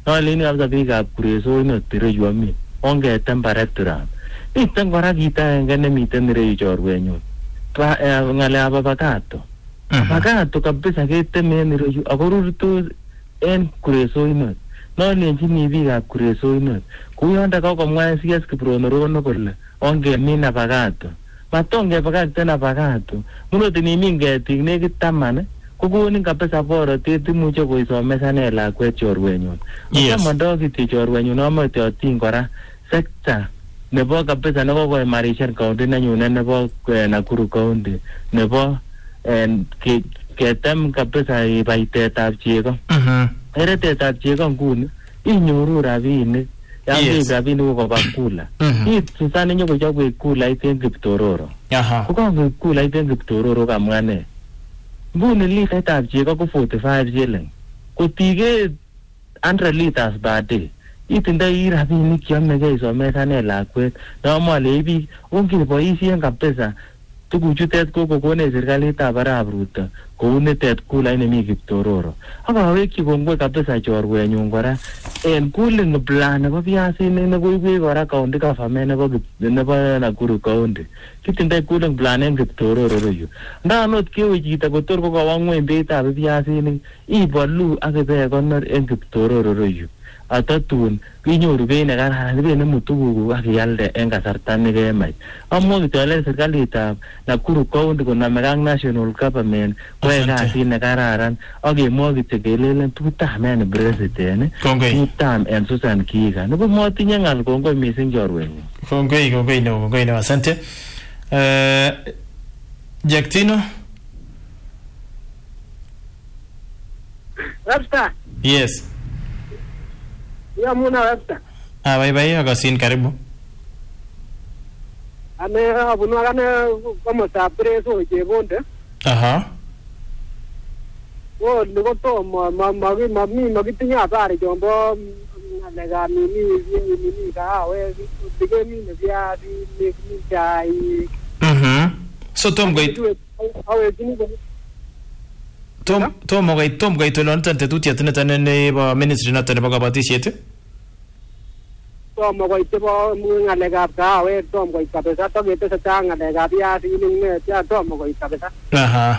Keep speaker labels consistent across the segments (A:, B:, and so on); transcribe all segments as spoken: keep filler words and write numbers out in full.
A: nolini kabisa biikab kuresoinot ireyu ami ongeten barekturam miten kora kit agenge nemiten ireyu chorwenyun ng'alekab avocado avocado kabisa keteme en ireyu ako rurtos en kuresoinot nolenjini biikab kuresoinot kou yonda kakomwa C S Kiprono kole ongemin avocado matongepakakten avocado munot inimin ketik nekit taman kokonin kabisa borotet imuche koisomesanen lakwet chorwenyun amondo kityo chorwenyun amoche ating kora sekta nebo kabisa nekokoimarishan county nenyunet nebo Nakuru county nebo ketem kabisa baitetab chego eretetab chego nguni inyoru rabinik Yes. Rabinik koba kula. It susane nyokochobwe kulait en Kiptororo.
B: Aha.
A: Kokongwe kulait en Kiptororo kamwa ne. Nguni litaitab chego ko forty-five shilling. Kotige one hundred liters per day. Itindoi rabinik cheyomegei isomesanen lakwet. Nomole biik ongeboisien kabisa tuguchutet ko kokonech serikalitab Arap Ruto kou nitet kulait nemi Kiptororo. Akawekyi kongoi kabisa chorwenyun kora en cooling plan nebo biasinik nekoibwech kora county government nebo nebo Nakuru county. Kitindoi cooling plan en Kiptororo royu. Ndanot kewe chito kotor kokawo ngweny beitab biasinik ibolu ak ibekonor en Kiptororo royu. Atatun kinyoru beit nekararan ibinemu tuguk ak ialde en kasarta nekemach. Amwa kityo serikalitab Nakuru county konamege ak national government koyoe kasit nekararan ak kemwa kityo kelelen two term en president two term en Susan Kiiga. Nebo motinye ngal kongoi mising chorwenyun.
B: Kongoi kongoi no kongoi no asante. Eh Jactino.
C: Webster.
B: Yes.
C: Ya muna Webster.
B: Ah, bye bye, akasin karibu.
C: Ane abunu agane komosta preso chebonde.
B: Aha.
C: Wo lugo to ma ma ma mi magitinye habari jombo ngaleka mimi mimi kawe dige mimi vya di ni chai.
B: Mhm. So tom goit.
C: Awe jini go.
B: Tom tom goit tom goit lon tante tutiet netan nebo ministry noton nebo kabatisiet.
C: Tom goit bo ngalekab kawe tom goit kabisa to geteseta ngalekab biasinik ne ya tom goit kabisa.
B: Aha.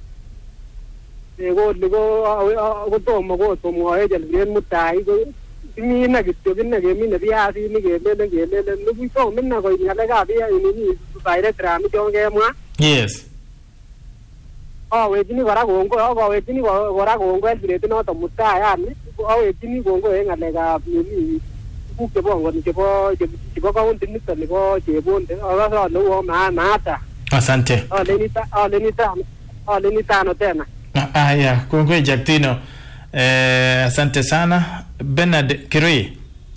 C: Ego ligo awe tom go tom ngoe jelbien mutai go mi na kityo kinne gemine biasinik gelele gelele lugu to minna goit ngalekab biasinik ni bayre tram jongemwa.
B: Yes.
C: Awechini kora kongo awechini kora kongo elbret noto mutai yani awechini kongo en ngalekab nini tuguk chebo ngoni chebo chebo county nito nebo chebonde akasa leo maata.
B: Asante.
C: Alenita alenita alenita no tena.
B: Ah ya kongo Jactino. Eh asante sana Bernard Kirui.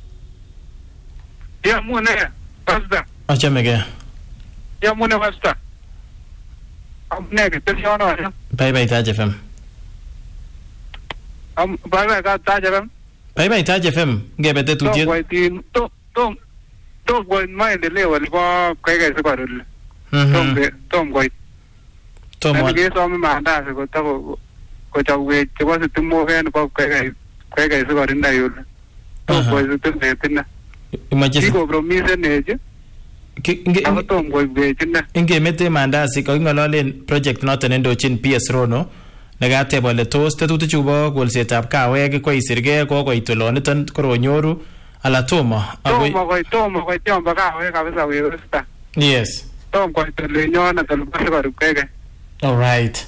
D: Ya mune basta.
B: Acha mege.
D: Ya mune basta. Amne ke telefona ya.
B: Bye bye Taj F M.
D: Am bye bye ka Taj F M.
B: Bye bye Taj F M. Ngebete tu
D: tie. To to to boy maendeleo alikuwa kaika sikarul. Tom tom boy.
B: Tom
D: wa. Nige somo maandazi ko tako ko chawwe chebo sitimo hen ko kaika kaika sikarinda yule. To boy sitembe tina.
B: Imagine.
D: Kiko promise neje.
B: Ingemete mandasi kaking'ololen project noton endochin P S Rono nekateb ole tos tetutik chubo kolsetab kawek koisirgei kokoit oloniton koronyoru ala tomo
D: tomo koit tomo koit yombo kawek kabisa wewesta.
B: Yes.
D: Tom koit olenyon atolbasi korubkege.
B: All right.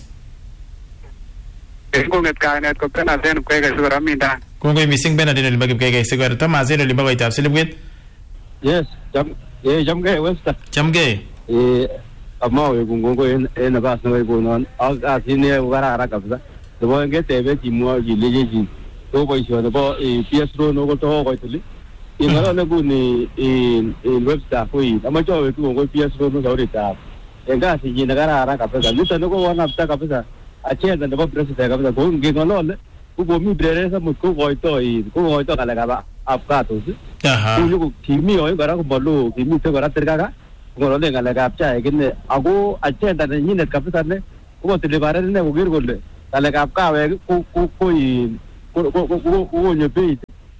D: Konget kanet ko kana sen kwege sikora mindan.
B: Kongoi missing Bernard olimbo kipkege sikora Thomas olimbo koitab silibwet.
E: Yes, jam eh jamge Webster.
B: Jamge.
E: Eh amawe kungongo en en nabas no ibonon ak asine ukara kabisa. Debo ngetebe chimwa gilejeji. To boisho debo eh P S Rono ko to ko tuli. Ingalo ne kuni eh Webster koi amacho we kungongo P S Rono saurita. Enga si jina gara kabisa. Nito no ko wana pta kabisa. Achenda debo president kabisa ko ngingalo ne ko mi brere sa mutko goito i ko goito kala kaba apkato si.
B: Aha.
E: Ko kimi oy gara ko bolu kimi te gara tergaga ngoro le ngala kapcha egine ago achenda ne nyine kapita ne ko te le bare ne ko gir golle kala kapka we ko ko ko i ko ko ko ko nyepe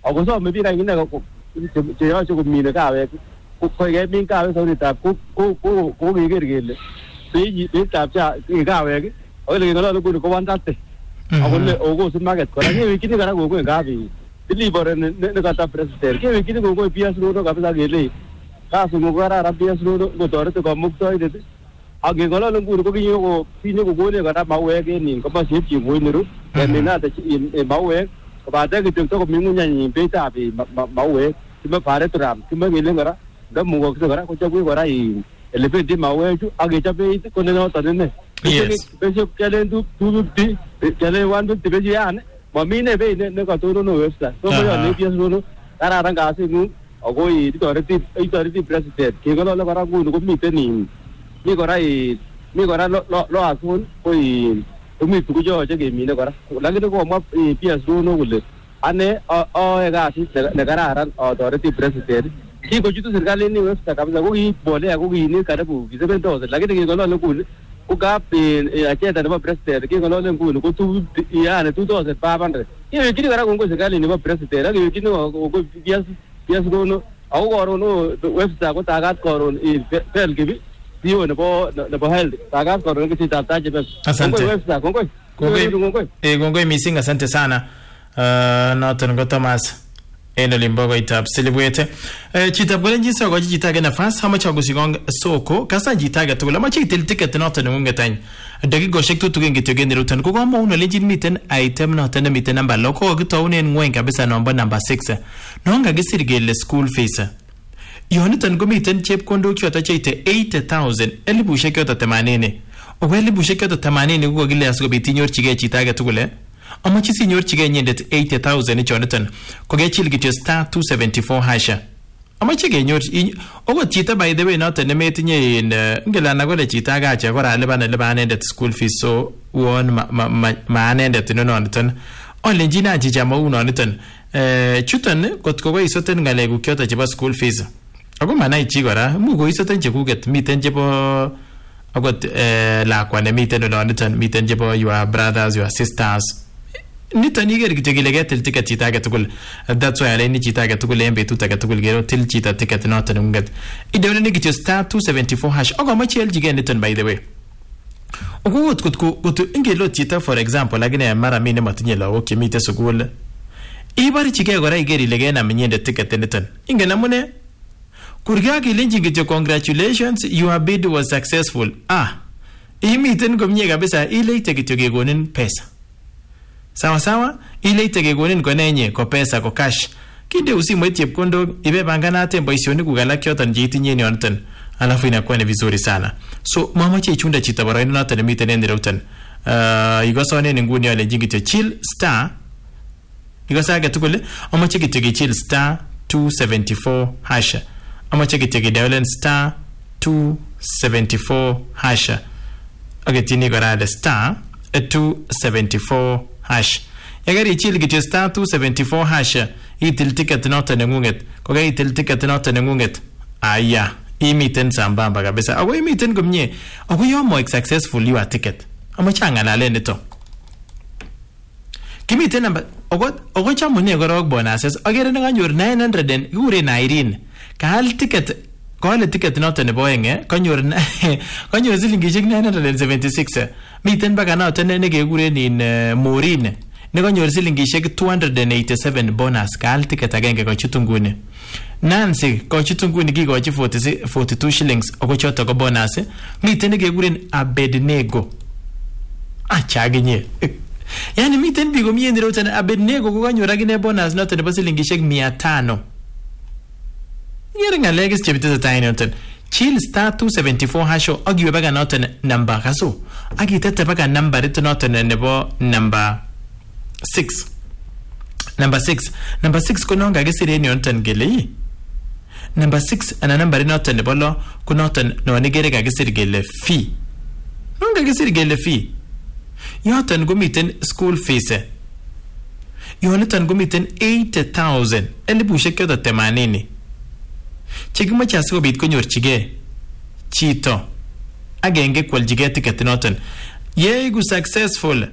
E: ako some biik any ine cheyoche komine kawek kemin kawek sauritab ko kiker kele beitab kawek akole keng'olole nguni ko one thirty akole okosu market kora kewekchini kora kongoi ngap deliver nekata president kewekchini kongoi P S Rono kabisa kele kasung'ung ko kararan P S Rono ngotoreti kamuktoindet ak keng'olole nguni ko kinyo kokonech kora mauek en in komoswek chemoineru keminate mauek kobate kityo tokomi ng'uny beitab mauek kime pareturam kime kelen kora ndamukokse kora kochobwech kora elebendi mauechu ak kechop beit ko nenoton ine besio kialen two fifty kialen one fifty besio yani mamine beit nekatonono website so koyole P S Rono kararan kasing'ung ako itoreti itoreti president keng'olole kora nguni komiten in mi kora mi kora lo asun ko komi tuku cheyoche kemine kora lakini komwa P S Rono kole ane aoe kasit nekararan atoreti president kikochutu serikalit ni website kabisa ko kibolea ko kiinet karibu seven thousand lakini keng'olole nguni ko kap agenda nebo president keng'olole nguni ko yani two thousand five hundred kewekchini kora kongoi serikalit nebo president ak kewekchini kongoi P S Rono ako koron website ko takat koron fel kibi C E O nebo nebo health takat koron kisitab taje bes kongoi website kongoi kongoi
B: eh kongoi missing asante sana noton ko Thomas en olimbo koitab Silibwete chitab kolenjin sokochi chito age nafas amache agusikong soko kasa chito age tugul amache itil ticket noton neng'unget any dakikoshek tutukin kityo kenirutan ko kamwaun olenjin miten item noton nemiten number lo ko kitounen ng'weny kabisa nombo number six non kakisir kele school fees yoniton komiten chepkondok choto cheite eighty thousand elibushek choto themanini ako elibushek choto themanini ko kakile asikobit inyorchigei chito age tugul amache sinyorchigei inyendet eighty thousand choniton ko kechil kityo star two seventy-four hasha amache kenyor okot chito by the way noton nemetinye in ngela nakole chito agache kora lipan lipan endet school fees so won ma anendet nononiton olenjin achi chama unoniton eh chuton kot ko koisoten ngalekuk choto chebo school fees ako manai chi kora mu koisoten chekuket miten chebo akot lakwa nemiten oloniton miten chebo your brothers your sisters niton iker kityo kile ketil ticket chito age tugul that's why aleni chito age tugul en betut age tugul kero til chito ticket noton ngunget idewleni kityo star two seventy-four hash ako amache eljige niton by the way okot kutku kutu ingelo chito for example lakini mara mimi nematinye lagok chemite sukul ibarchige kora iker ile kenam nyende ticket niton ingen amune kurga kilenjin kityo congratulations your bid was successful ah imiten komie kabisa ileite kityo kekonin pesa sawa sawa ileite kekonin konenye ko pesa ko cash kinde usimoit chepkondok ibe panganate boisionik alak choton cheitinye niton alafu inakuwa ni vizuri sana so mamache ichunda chito boroino noton nemiten en routen uh, igosonen nguni ale jingityo chill star igosage tugul amache kityo kichill star two seventy-four hash amache kityo kidialen star two seventy-four hash agetini gorade star two seventy-four hash yagari chill kityo star two seventy-four hash itil ticket noton nengunget ko ga itil ticket noton nengunget aya imiten sambamba kabisa ako imiten komie ako yo mo successful your ticket amache ngalalen nito kimiten namba ako ako chamune korok bonuses agere ne kanyor nine hundred and igure Irene kaal ticket kaal ticket noton nebo enge kanyor kanyor silingishek nine hundred seventy-six miten baka noton ne kekuren in Maureen ne kanyor silingishek two hundred eighty-seven bonus kaal ticket agenge kochutu nguni Nancy kochutu nguni kikochi forty-two shillings ako choto ko bonus miten ne kekuren Abednego achaginye yani miten bigo mien roten Abednego ko kanyor agine bonus noton nebo silingishek mia tano ngere ngalekis chebite tayini noton chill star two seventy-four hasho agiwe baga noton number kaso agitete baga number ito noton nebo number six number six number six ko nonga gesireni noton gele number six ana number noton nebo lo ko noton no nigere kagesir gele fee nonga gesir gele fee yoton gumiten school fees yoniton gumiten eighty thousand elibushek yoto themanini chekimache asikobit konyorchige chito agenge kwaljige ticket noton yeigu successful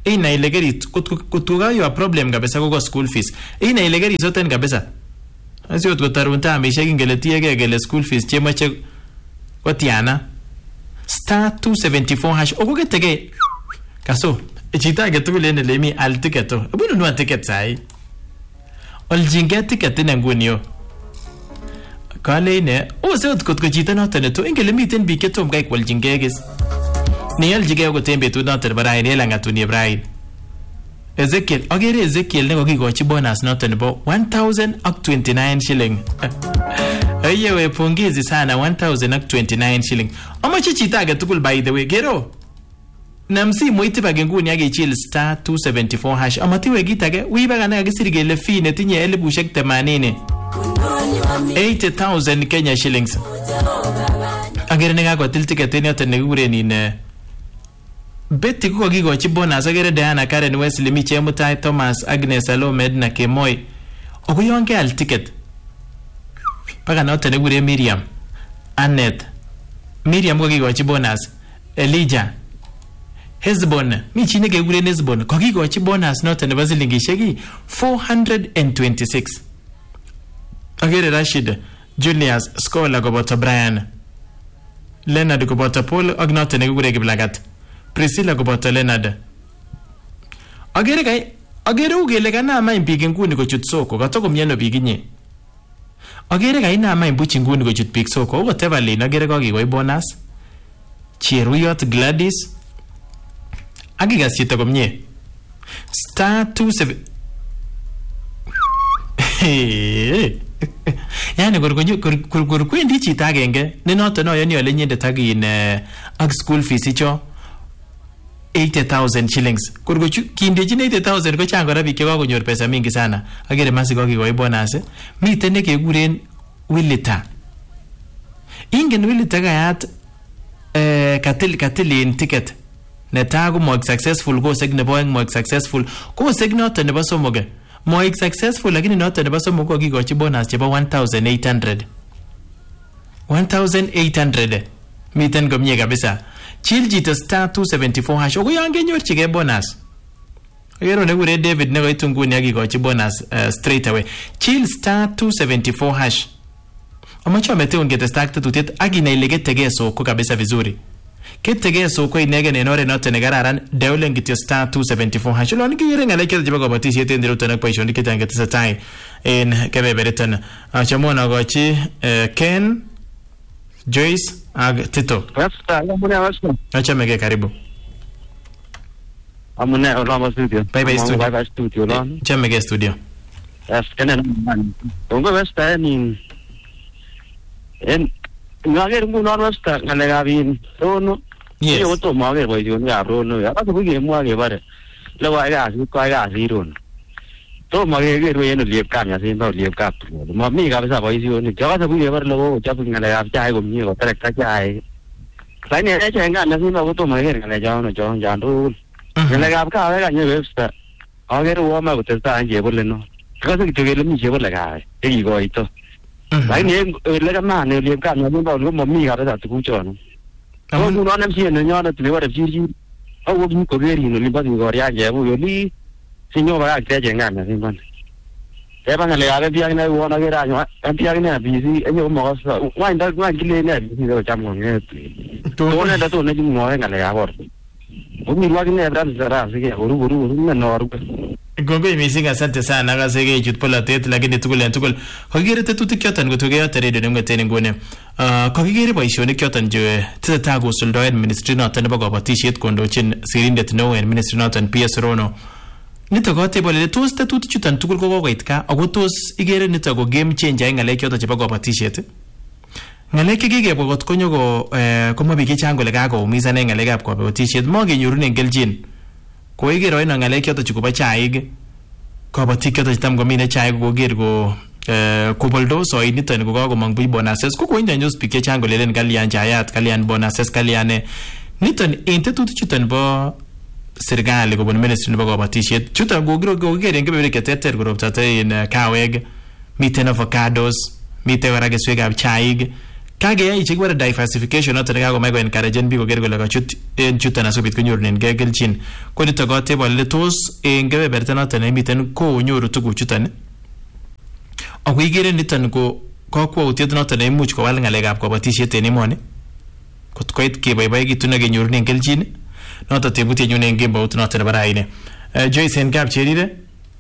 B: ina ile gerit kutuga yo problem kabisa ko school fees ina ile gerit soten kabisa asio tutarunta amisha kingele tiege gele school fees chemache kotiana star two seventy-four hash okogetege kaso chita getugul en lemi al ticket bunu no ticket sai oljinge ticket ne ngunio kale ne o se kot ko chita no tane to ingele miten bi ketom kai kwaljinge gis ni aljige ko tembe tu no tane barai ne langa tu ni brai Ezekiel agere Ezekiel ne ko kigochi bonus no tane bo one thousand twenty-nine shilling ayewe pongezi sana one thousand twenty-nine shilling amache chita getugul by the way gero namsi moiti bagenguni yake chill star two seventy-four hash amatiwe gitage wiba kana gisirigele fee netinye elibushek themanini eighty thousand Kenya shillings agere nenga ko til ticket ni otene gure ni ne beti ko gigochi bonus agere Diana Karen Wesley Miche Mutai Thomas Agnes Salome Edna Kemoy okuyonke al ticket paka na otene gure Miriam Annette Miriam ko gigochi bonus Elijah Hezbon mi chine ke gure Hezbon ko gigochi bonus note ne bazilingishegi four hundred twenty-six agere Rashid Julius Scholar gobota Brian Leonard gobota Paul agnote ne gure Giblagat Priscilla gobota Leonard agere kai agere ugele kana ma impige nguni ko chutsoko gatoko myeno biginye agere kai na ma imbuchi nguni ko chut big soko whatever le agere ko gigoi bonus Chiruyot Gladys agigas chito komye star two seven yani gorgonyo gor kwendi chito agenge ne noto no yani ole nyende tagin ag school fees icho eighty thousand shillings gorgochu kindeji eighty thousand ko chango rabi ke konyor pesa mingi sana agere masi ko kigoi bonus miten ne keguren Willita ingen Willita gayat eh katil katilin ticket netago mo successful go seg nebo mo successful ko seg not nebo somoge mo successful lakini not nebo somogo gigochi bonus chebo one thousand eight hundred one thousand eight hundred miten gomye kabisa chill jito star two seventy-four hash ogo yange nyorchige bonus yero ne gure David ne goitunguni agigochi bonus uh, straight away chill star two seventy-four hash amacho mete ungete stack tutet agina ilegetege so ko kabisa vizuri ketege so ko inege ne nore note ne gararan deulen gityo star two seventy-four hash lo ngi yere ngale ke jibago batisi ete ndiro tana kwa ishoni kitanga tisa tai en kebeberetan achamona gochi Ken Joyce ag Tito
E: Rasta amune awasno
B: achamege karibu
E: amune olama studio
B: bye bye studio
E: bye bye studio lon
B: chamege studio
E: yes kenen ongo westa ni en ngager ngunon wasta ngale gabin tono
B: yes
E: yo to mage boyun ga rono ya ba buge mu age bare lo wa ga su ko ga siron to mage ge ro yen liep kan ya sin ba liep kap ma mi ga ba boyun ni ja ba buge bare lo ja bu ngale ga chai ko mi ko trek ta chai sai ne e chen ga na sin ba to mage ngale ja no jo ja ru ngale ga ka ga ni westa age ro ma ko ta anje bole no ka se ke le mi je bole ga e go ito Lai ni le ka ma ne le ka na ba lo mo mi ga da tu cho no. Ko nu no nem si ne nya na tu wa de ji ji. A wo bi ko geri no li ba ni go ya je bu yo li sinyo ba ga je nga na sin ban. E ba ngale ga bi na wo na ge ra nya an bi na bi si e yo mo sa wa nda wa ki le ne bi do cham nge. To ne da to ne ji mo ga le ga bor. O mi wa ne da da ra si ge ru ru ru ne no ru.
B: Gongo imisiga asante sana gasege chutpola tet lakini tukule tukul kogere tetutik kyoton gotuge yotere de ngotene ngone uh kogere boisione kyoton je teta go suldoen ministry noton nebo kabatishet kondochin sirindet neo en ministry noton P S Rono nito gote bolele tos tetutik chuton tukul ko kokoit ka ako tos igere nito go game changer ngale kyoton chebo kabatishet ngale kigege bogot konyo go eh komo bige chango le ga go umizane ngale gap kabatishet mo genyorunen geljin ko igero ina ngale kyoto chikuba chaig ko batik kyoto chitam gomine chaig go ger go eh koboldo so inito ngo go mang bu bonuses ko ko inda news pike chango lelen kalian jayat kalian bonuses kaliane niton inte tutu chutan bo sergali go bon ministry bo go batishet chutan go gro go ger ngebe bere keteter go robtate in kaweg miten avocados miten wara ge swega chaig kageyai chekibare diversification noton nekakomach ko encouragen biik koker kole kachut en chuton asikobit konyorunengei kelchin. Ko nitok kotebole tos en kebeberta noton nemiten konyoru tuguchuton ako ikere niton ko kakwautiet noton neimuch kowal ng'alekab kabatisiet en emoni kot koit keboiboikitu ne kenyorunen kelchin noton tebutienyu en kembout noton nebo raini. Joyce en Kapcherire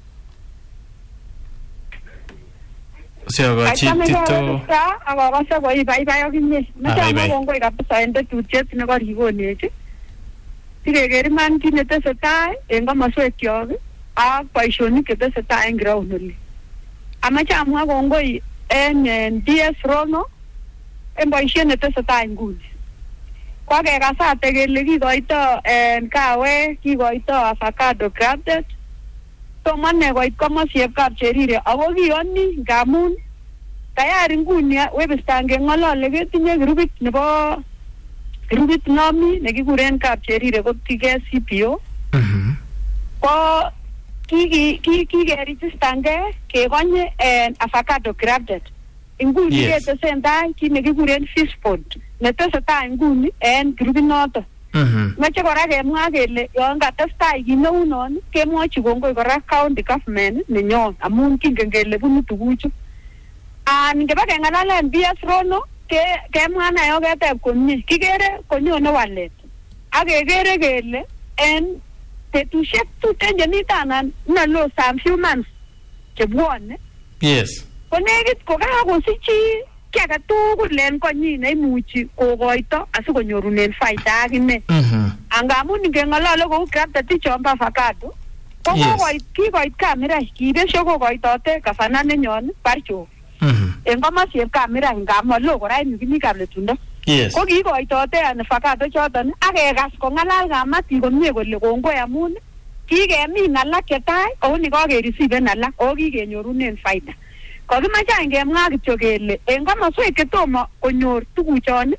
B: Siogochi Tito
F: akakase koi baibai akinye. Machame kongoi kabisa en tetutiet nekorikonech. Sikeker iman kit netesetai en komoswekyok ak boisionik chetesetai en ground oli. Amache amwa kongoi en D S Rono en boisiet netesetai nguni. Kwakekasate kele kikoito en kawek, kikoito avocado grafted. Tomane koit komosieb Kapcherire ako kiyoni ngamun tayari nguni website ngeng'olole ketinye grupit nebo grupit nomi nekikuren Kapcherire ko T K C P O.
B: Mhm.
F: Ko kiki kikeregistange kekonye en avocado grafted. Nguni
B: Yes.
F: ketesentai kit nekikuren fish pond netesetai nguni en grupit noto.
B: Mhm.
F: Meche kora kemwa kele yon katestai kit neu non kemwochi kongoi kora county government nenyon amun kingen kele bunu tuguchu. An ngeba keng'alalen B S Rono ke kemwa na yo keteb komie kikere konyone walet ak kekere kele en betusiek tuten chemitanan nalo some few months chebwone
B: Yes.
F: ko nekit kokakosich chi ki age tugul en konyin neimuchi kokoito asikonyorunen faida akine.
B: Mhm.
F: Angamun ngeng'olole kou grafted chombo avocado ko
B: Yes.
F: kokoit kikoit Kamirai kibesio kokoitote gavana nenyon Barcho
B: Mhm.
F: en komosieb Kamirai ngamun lo kora en kimi Kapletundo
B: Yes.
F: ko kikoitote avocado choton ak kekas kong'alal kamatik komie kole kongoi amun kikemin alak chetai ako ni kakerisiven alak ako kikenyorunen faida. Kokimache any kemwa kityo kele en komoswek chetomo konyor tuguchon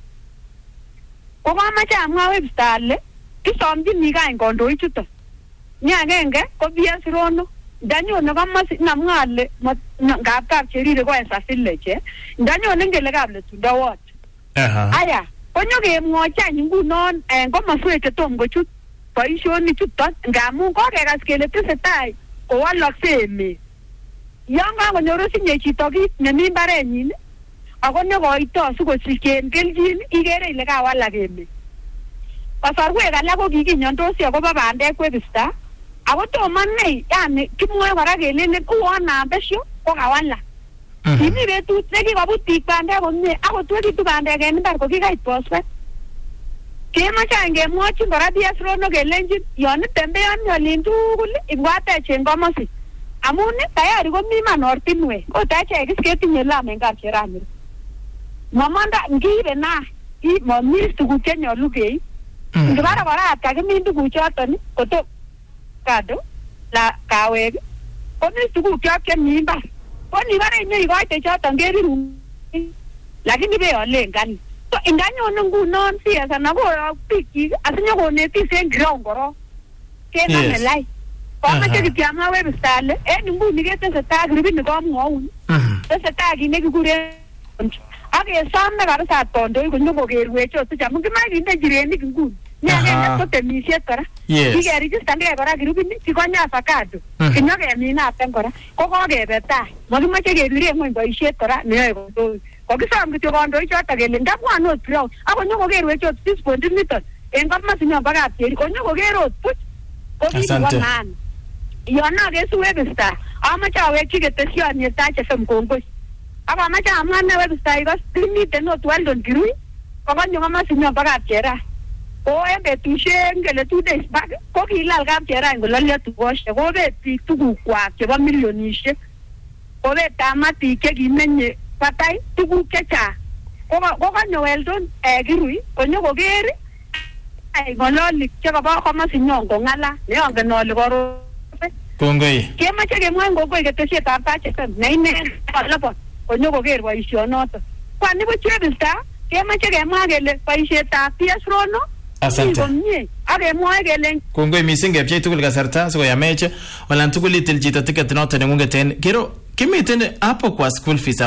F: ko kamache amwa webster ale kisomchini kany kandoichuton. Ni agenge ko B S Rono ndanyone komosi namwa ale ngap Kapcherire ko en village ndanyone ngele Kapletundo ward.
B: Aha.
F: Aya konyo kemwochi any ngunon en komoswek chetom kochut boisionik chuton ngamun kokekas kele tesetai kowalokse emet. Yon kakonyoru sinye chito kit nemi mbarenyin ako nekoito sikosichen kelchin ikere ile kawalak emet. Kasarwek alak ko kikinyondosi akobo bandek webster ako tomo nei yani kimwoe kora kelelen uon nambesio ko kawalak. Kimi betut nekikobut biik bandek komie akotuekitu bandek en mbar ko kikait phosphate. Kemoche any kemwochin kora B S Rono kelenjin yon itembeoni olin tugul ibwatech en komosi amun tayari komi man ortinwek ot achek is ketinye lam en Kapcherire. Mamonda ngiibe na momi tuguk chenyolu keib. Ngibare kora at kakimin tuguchoton koto kado la kawek komi tuguk chok chemi mbar. Ko nibare inyoikoite choton kerirun lakini beolen kani. So indanyone ngunon C S ana koyok bikyik asinyokonetis en ground korok kenome lai. Komoche kityo amwa webster ale en nguni ketesetai grupit nekomwoun tesetai kit nekikuren ak kesome kabisa kandoik konyokokerwech ot amun kimoe kinde njirenik nguni. Ni agenge ko temisiet kora. Kikeregistange kora grupit kikonye avocado kinyokeminaten kora ko kokebe tai. Mokimoche kebiren ngweny boisiet kora neyoe kandoik. Kokisom kityo kandoik choton kele ndabwan ot ground ako nyokokerwech ot fish pond niton en komosinyon bo Kapcherire konyokoker ot buch ko kiit nebo maana. Yon akesu webster amache awekyi ketesioni Taach F M kongoi ak amache amwa ne webster ikos miten ot Weldon Kirui kokonyo komosinyon bo Kapcherire ko en betusiek ngele two days back ko kilal Kapcherire ngololyo tugosiek kobet biik tugukwak chebo milionisiek kobet kamatik chekimenye batai tuguk chechang ko konyo Weldon Kirui konyokoker ai ng'ololik chekobo komosinyon kong'ala neongen ole koron
B: kongoi
F: kemoche kemwoe kongoi ketesietab Taach F M ne ine kolobot konyokoker boisionoton. Kwani buch webster kemoche kemwa kele boisietab B S Rono
B: asante
F: komie ak kemwoe kele
B: kongoi missing kepchei tugul kasarta sikoyamech olan tugul itil chito ticket noton neng'ung'et en kero kimiten hapo kwa school fees hapo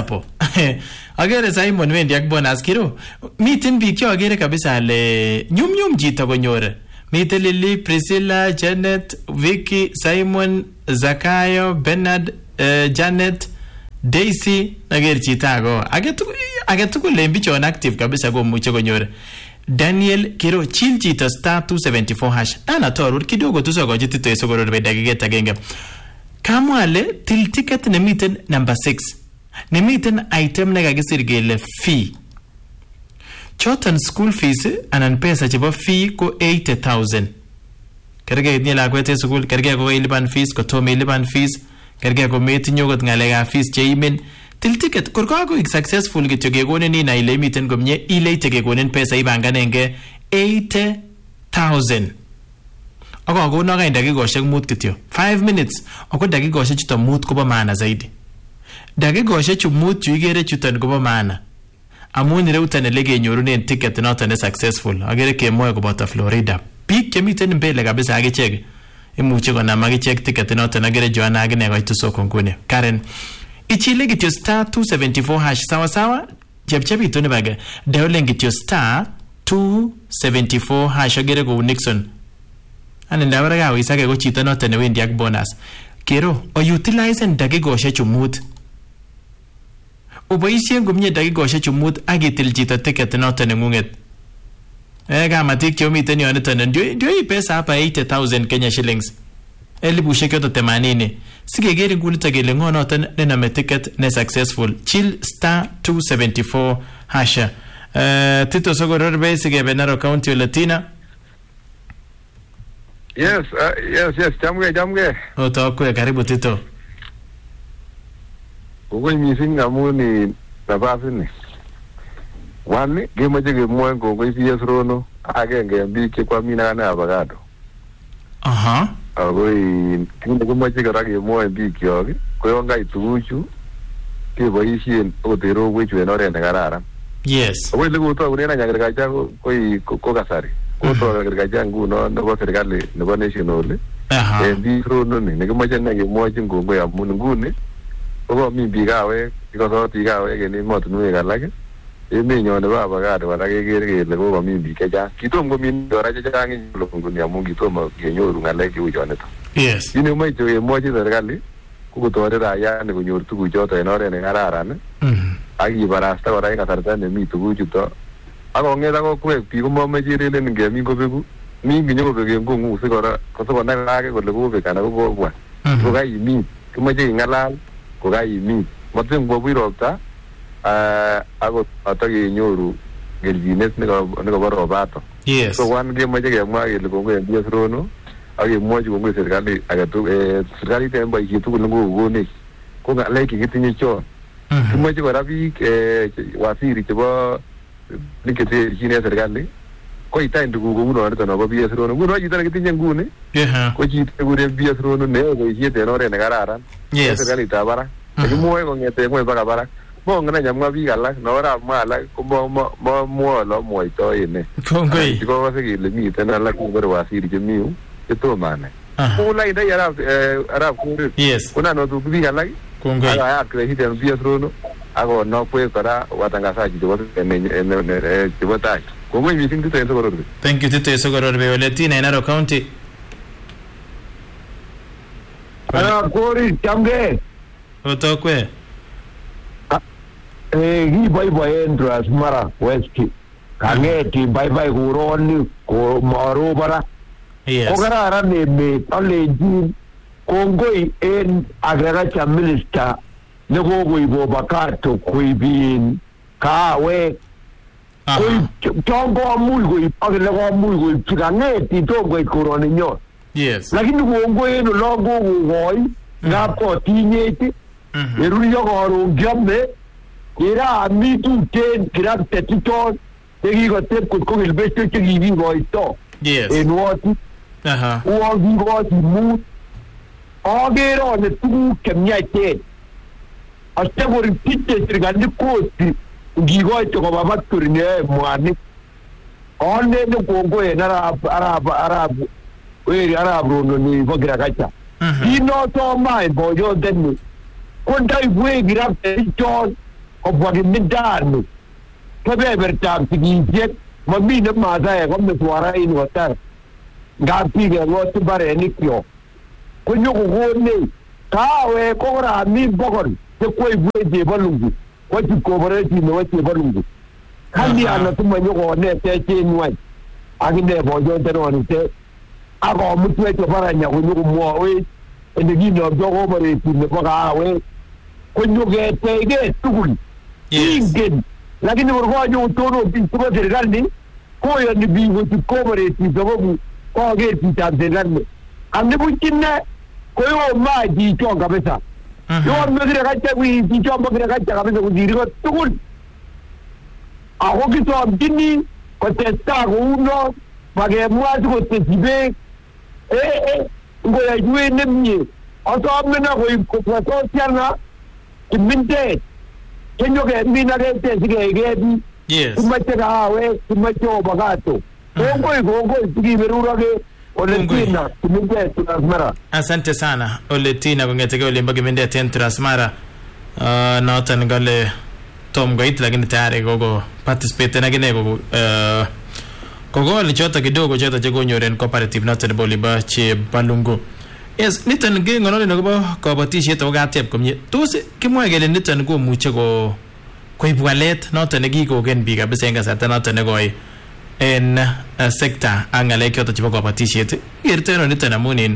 B: Agere Simon wendi ak bonus kiro. Miten biik che agere kabisa le nyum nyum chito konyor. Miten Lily, Priscilla, Janet, Vicky, Simon, Zakayo, Bernard, uh, Janet, Daisy, agere chito ago. Age tugul age tugul le bichon active kabisa komuche konyor. Daniel Kiro chill chito star two seventy-four hash. Ana torur kidogo tu sokoji tito esogoro be dakika agenge. Kamwale til ticket nemiten number six. Nemiten item nekakisir kele fee. Choton school fees anan pesa chebo fee ko eighty thousand. Kerge itinye lakwet en school, kerge ko ilipan fees, ko tom ilipan fees, kerge ko metinye okot ngalekab fees cheimin. Til ticket kor kakoik successful kityo kekonin ina ile imiten komye ileite kekonin pesa ibanganenge eighty thousand. Ako kono ka dakikoshek mut kityo. five minutes. Ako dakikoshek chuto mut kobo maana zaidi. Dakikoshek chu mut chu igere chuton kobo maana. Amun ireutan ele kenyorunen ticket noton ne successful. Agere kemoe koboto Florida. Biik chemiten mbele kabisa akichek. Imuche konam akichek ticket noton agere Joanna agine koitu soko nguni. Karen ichile kityo star two seventy-four hash sawa sawa. Chepchepitu nibage. Deolen kityo star two seventy-four hash agere ko Nixon. Ani ndabara gawo isake ko chito noton ne wendi ak bonus. Kero o utilize dakikoshek chu mut. Uboisien komye dakikoshek chu mut akitil chito ticket noton nengunget. Eh kamatik che miten yon niton ndio ndio hii pesa hapa eighty thousand Kenya shillings. Elibushek yote themanini. Sigeger nguni tagele ngo noton nename ticket ne successful. Chill star two seventy-four hasha. Eh Tito Sogoror be sigebe Narok County Latina.
G: Yes, uh, yes, yes, jamge, jamge.
B: Oto kwe karibu Tito.
G: Ugo missing amuni nafasi ni. Wani gemaje gemwe ngo P S Rono agenge mbike kwa mina na abagado.
B: Aha.
G: Agoi kinga gemaje gara gemwe mbike yogi. Koyonga ituchu ke boisien otero wechu enore ne garara.
B: Yes.
G: Agoi lego to urena nyagerga jago koi ko kasari. Ko to nyagerga jangu no no serikali nebo national.
B: Aha.
G: Eh P S Rono ni ngemaje na gemwe ngo ya mununguni. Ogo mi bigawe iko bigawe geni motunwe galage emi nyone baba gade wala gegere gele go mi bi keja kitom go min dora jaja ngi lo nguni amu kitom genyoru ngaleke ujone to.
B: Yes.
G: Yini mai to emoji serikali ku to ra ya ne go nyoru tugu joto enore ne ngararan.
B: Mhm.
G: Agi barasta wala inga tarta ne mi tugu juto. Ako ngeda go kwe pi go mo mejire le nge mi go begu mi ngi nyogo begu ngo ngu sigora ko so na lage go le go be kana go bwa. Ko ga yimi kuma je ngalal ko ga yimi motem go biropta eh ago atagi nyoru geljinet ne go ne go baro bato.
B: Yes.
G: So wan ge maje ge ma ge go ge P S Rono age moji go ge serikali aga tu eh serikali temba yitu go ngo go ne ko ga leki gitinye cho.
B: Mhm.
G: Moji go rabi eh wasiri tibo nikete jine serikali ko ita ndugu go no arto no go P S Rono go roji tana gitinye ngune.
B: Yeah.
G: Ko jite go re P S Rono ne go yete no re ne gararan.
B: Yes.
G: Serikali tabara. Ko moe go ngete ngwe baka bara. Mo ngana nyamwa bi gala no ra mala ko mo mo mo lo mo ito ine.
B: Kongoi.
G: Ko ko se le mi tena la ko ber wasiri je miu. Eto mane. Ko la ida yara eh arab ko.
B: Yes.
G: Kuna no du bi gala.
B: Kongoi.
G: Aga ya kre hite P S Rono. Ago no pue para watangaza ji jo ne ne jo tai. Kongoi mi sing tete so.
B: Thank you Tito Sogoror be Latina in Narok County.
H: Ana kori jamge.
B: Oto kwe.
H: Eh gi bye bye entras mara west. Kangeti bye bye kuroni ko maro bara.
B: Yes.
H: Ko gara ne me oleji kongoi en agriculture minister ne go go ibo bakato kuibin kawe
B: Aha.
H: tongo amul go ipage le go amul go ipigangeti tongo kuroni nyo.
B: Yes.
H: Lakini kongoi no logo goi ngapo tinyeti.
B: Mhm.
H: Eruni yo go ngiambe Kira mi tu ten kira petiton tegi go tep ko ko il besto che gi vivo ito.
B: Yes.
H: E nuoti.
B: Aha.
H: O vivo di mu. Ogero ne tu che mi hai te. Asta go ripite trigandi costi. Gi go to ko baba turne muani. Onne ne ko go e na arab arab. We arab no ni go gira kacha.
B: Mhm.
H: Dino to mai bojo denni. Kontai we gira petiton kobwa kimindani kebebertab sigisiet mami ne Maasai kometwara in watar ngap pige ngot mbarenikyok konyokokone kawe kokorami bokol chekweibuech Chebalungu ko Chepkoboreti nebo Chebalungu kandiana tumanyokonetech en ng'wany akine boyondenonite akomutwech Oparanya konyokomwowech olekinomto Koboreti nebo Kawek konyoketechke tugul ingen lakini korkonyokotonon biik chebo serikali koyoni biik kochut Koboreti sababu koker chitab serikali anibuch ine koyoma chichon kabisa yon mekire kacha wi chichon mekire kacha kabisa kosir ko tugul ako kisomchini kotestai kouno makemwa sikotesyi beek eh ngoyaiwech nemie asome na koib kobwa sosiana kimindet kenyokemin akechek sikekee biik kimache Kawek kimache Obakato kongoi kongoi sikiberurake Oletina kimindet Transmara.
B: Asante sana Oletina kongeteke olimbo kimindet en Transmara. Uh, noton ngale tom goit lakini tayari gogo participate na gine gogo uh, gogo lichota kidogo chota chekonyoren cooperative noton nebo olimbo Chebalungu. Yes, niton ge ngolole nobo kabatisiet o gatep komye. Tos kimwae kele niton komuche ko koib walet noton nekikogen biik kabisa en kasarta noton nekoi en uh, sekta ak ng'alek choton chebo kabatisiet. Kerteno niton amun in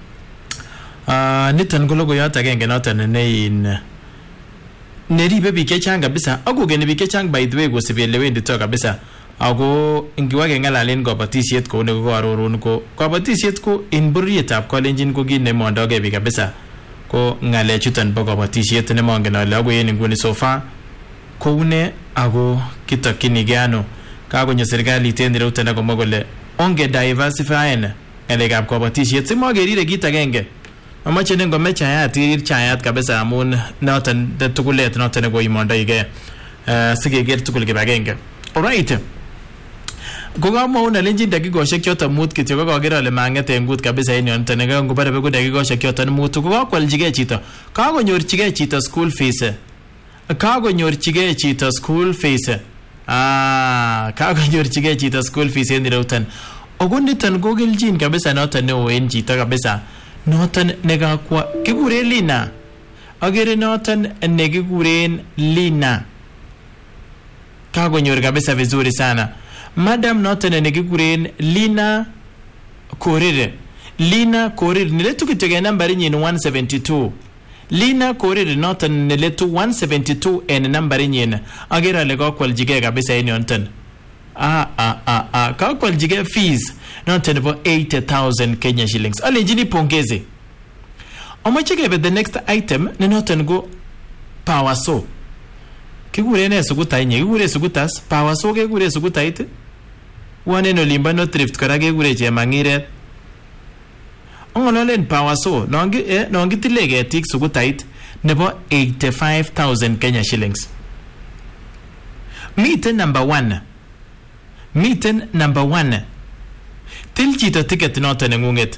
B: uh, niton ko logoiyot agenge noton ne in neribe biik chechang kabisa ak kokeni biik chechang by the way kosibi ele wendito kabisa. Ako ingiwa keng'alalen kabatisiet kou nekikoarorun ko kabatisiet ko en bororietab Kalenjin ko kit nemondogei biik kabisa ko ng'alek chuton bo kabatisiet nemongen ale ako en nguni so far koune ako kitokyinigei ano. Kakonyo serikalit en ireuton akomwa kole onge diversifyen ng'alekab kabatisiet simakerire kit agenge. Amache ne ngome chayat irir chayat kabisa amun noton tugulet noton nekoimondoigei uh, sikeker tugul kibagenge. Alright. Kokamwaun alenjin dakikoshek choton mut kityo kokaker ale manget en gut kabisa en yon niton ngobare beku dakikoshek choton mut kokakwaljigei chito kakonyorchigei chito school fees kakonyorchigei chito school fees ah kakonyorchigei chito school fees en ireuton ako niton ko keljin kabisa noton neo en chito kabisa noton nekakwa kikuren Lina akere noton nekikuren Lina kakonyor kabisa vizuri sana madam noton nekikuren Lina Korir Lina Korir niletu kityo nambari nyin one seventy-two Lina Korir noton niletu one seventy-two en nambari nyin akere ale kakwaljigei kabisa en yonton ah ah ah ah kakwaljigei fees noton nebo eighty thousand Kenya shillings alenjini pongeze. Amache kebe the next item ne noton go Power So kikure ne suguta inye kikure sugutas Power So kekure sugutait wane no limba no thrift kora kekure Chemangiret ongololen Power So nongi eh nongi tile ketik sugutait nebo eighty-five thousand Kenya shillings. Miten number one Miten number one til chito ticket noton nengunget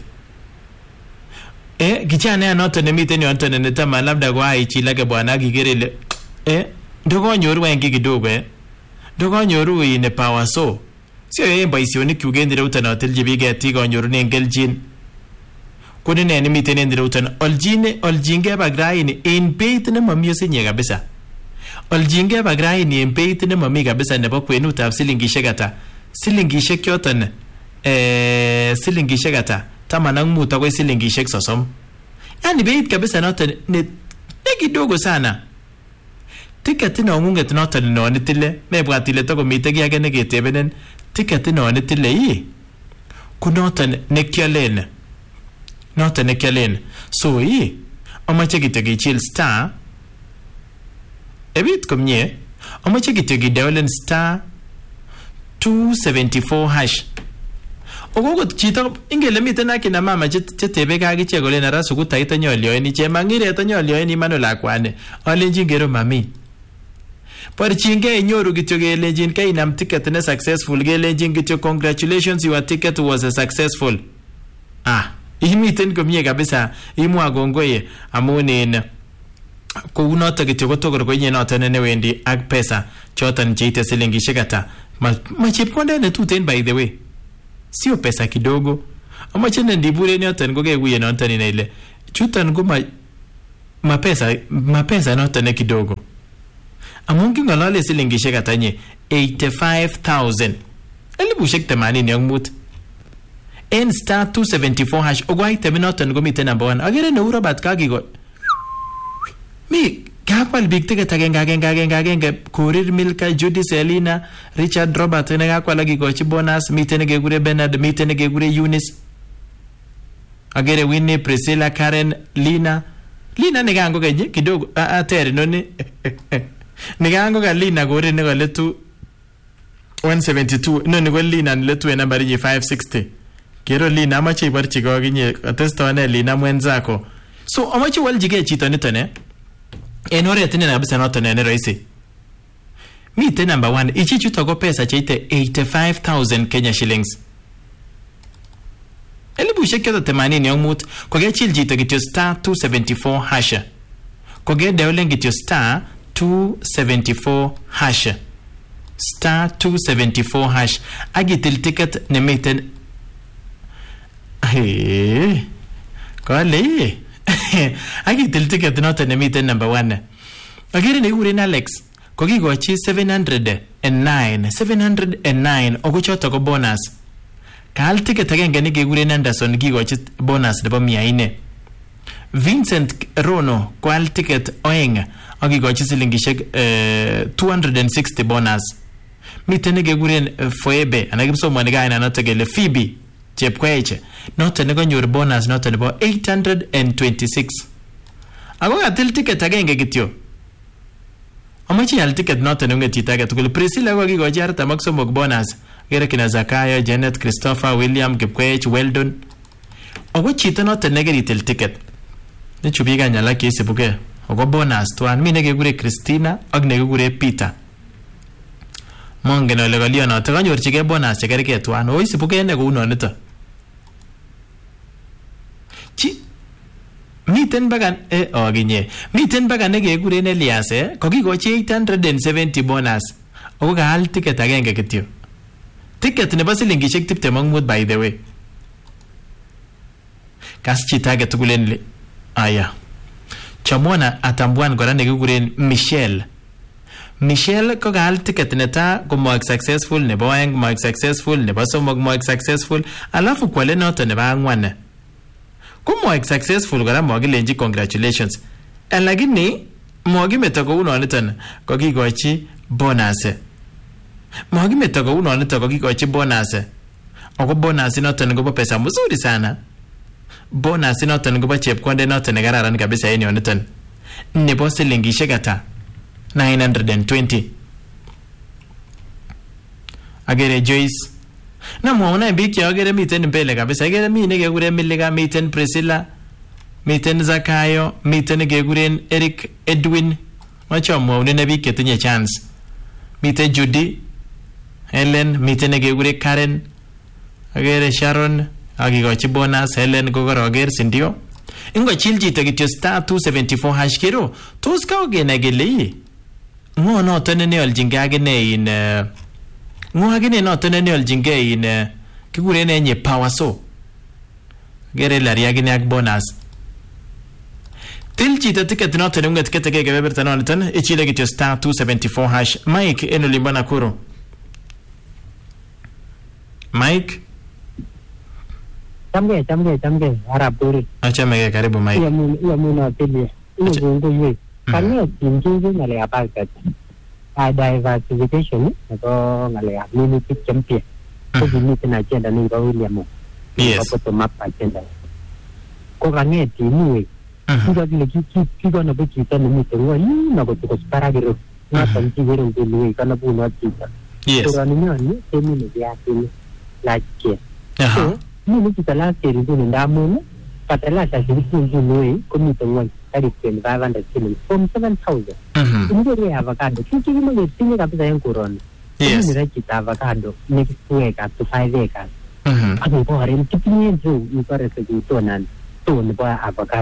B: eh kijana noton nemiten yonton netama labda kwa aichilake bwana akikere ile eh ndokonyoru wengi kidogo eh ndokonyoru ine Power So sio yeye boisionik kugende reuton atilji biik ketik konyorunen keljin kunine nemiten en reuton oljine oljinge bagraini en beit nemamie sinye kabisa oljinge bagraini en beit nemamie kabisa nebo kwenutab silingishek ata silingishek choton eh silingishek ata taman ak mut akoi silingishek sosom yani beit kabisa noton ne kidogo sana. Ticket ino ngunget noton no nitile mebwat ile takomite ki age neketebenen ticket ino nitile yi ku noton nekyalen noton nekyalen so yi amache kityo kichil star ebit komye amache kityo kidialen star two seventy-four hash ogogot chito ingele miten akina mama chetebe kakiche kole nara sugutait anyolioeni Chemangiret anyolioeni mano lakwane alenjin gero mami porchinge inyoru kityo kelenjin kainam ticket ne successful kelenjin kityo congratulations your ticket was a successful ah imiten komye kabisa imwa kongoi amun en kou noto kityo ko tokor koinye noto ne wendi ak pesa choton cheite silingishek ata. Ma, ma chepkondet ne tuten by the way. Sio pesa kidogo. Amache ne ndibure noton ko kekuye noton ine ile. Chuton ko ma ma pesa ma pesa noton ne kidogo. Amun kingolole silingishek ata nye eighty-five thousand. Elibushek themanini ak mut. En star two seventy-four hash ogwai teminoton komiten number one. Agere ne Robert Kagigo. Mi kakwal big ticket agenge agenge agenge agenge Korir Milka, Judy Selina, Richard Robert ne kakwal agikochi bonus, miten ne gegure Bernard, miten ne gegure Eunice. Agere Winnie, Priscilla, Karen, Lina. Lina ne gango kenye kidogo a teri noni. Ne gango ka Lina gore ne letu one seventy-two. No ne go Lina ne letu namba rinye five sixty. Kero Lina amache ibarchi go ginye atesto ne Lina mwenzako. So amache waljige chito nitone. En oret ni kabisa noto ne rahisi. Mite number one ichi chuto go pesa cheite eighty-five thousand Kenya shillings. Elibu shekyo themanini ak mut koge chil jito kityo star two seventy-four hash. Koge deolen kityo star two seventy-four hash. Star two seventy-four hash. Agitil ticket ne miten. Hey. Kale. Agitil ticket noto ne miten number one. Agere ne ure Alex. Kogigochi seven hundred nine. seven hundred nine ogo choto ko bonus. Kaal ticket agenge ne gegure Anderson gigochi bonus nebo mia ine. Vincent Rono kwal ticket oeng agigochi silingishek uh, two hundred sixty bonus. Miten ne gegure uh, Foebe anagibsomani gaina noto gele Phoebe Chepkoeche noto ne konyor bonus noto nebo eight hundred twenty-six. Ago gatil ticket agenge kityo. Amachi al ticket noto ne ngeti ticket kule Priscilla ko gigochi artam ak somok bonus. Gere kina Zakayo, Janet, Christopher, William, Kipkoech, Weldon. Ogo chito noto ne geritil ticket. Ne chubiga nyala kesi buke. Ogo bonus tuan mi ne gegure Christina ak ne gegure Peter. Mongen ole galio noto kanyorchige bonus che gerge tuan. O isibuke ne ko uno nito. Chi miten bagan eh oginye. Miten bagan ne gegure Elias eh kogigochi eight hundred seventy bonus. Ogo gaal ticket agenge kityo. Ticket nebo silingishek tiptem ak mut by the way. Kas chita age tugulen le. Aya. Chamona atambuan kora nekikuren Michelle. Michelle ko gaal ticket neta ko moek successful nebo aeng moek successful nebo somok moek successful alafu kwale noto nebo angwan. Ko moek successful kora mogilenji congratulations. Lakini mogimeto ko uno niton ko kigochi bonus. Mogimeto ko uno niton ko kigochi bonus. Ogo bonus noton ko pesa mzuri sana. Bonus noton ko chepkonde noton ne kararan kabisa en yoniton. Nebo silingishek ata nine hundred twenty. Agere Joyce. Na muona biki agere miten mbele kabisa. Agere mi ne gegure Miliga, miten Priscilla, miten Zakayo, miten ne gegure Eric Edwin. Macho muona ne biki tinye chance. Miten Judy, Helen, miten ne gegure Karen. Agere Sharon, agigochi bonus Helen gogoro ager sindio. Ingo chiljito kityo star two seventy-four hash kero. Tos ka ogena gele. Ngo noto ne oljinge agene in uh, ngo agene noto ne oljinge in uh, kigure ne nye power so. Gere lari agene ak bonus. Tiljito ticket noto ne unget kete gege beberta noton ichile kityo star two seventy-four hash. Mike eno limbana kuro. Mike
C: Chamge, chamge, chamge, Arab Dori.
B: Achame karibu Mike.
C: Iya mun, iya mun atili. Iya gungo yue. Kanya tinju ngale apa kat. A diversification atau ngale community champion. Ko bini tena agenda ni ba William.
B: Yes.
C: Ko to map agenda. Ko kanya tini. Kuda bile ki ki ki gona bu ki tani mi to ni na ko to spara gero. Na tanti gero bile kana bu na kita.
B: Yes.
C: Ko ani ni temi ni dia tini. Like.
B: Aha.
C: Ni kita la seri ni ndamu. Patela sa seri ni ni ko mi to ngwan. five hundred shillings from seven thousand. Mm-hmm. Ini avocado. Kiki ni mo tingi kabisa yung kuron.
B: Yes.
C: Ini kita avocado next two acres to five acres.
B: Mhm.
C: Ako ko harin kiki ni jo ipare sa juto nan to ni ba avocado.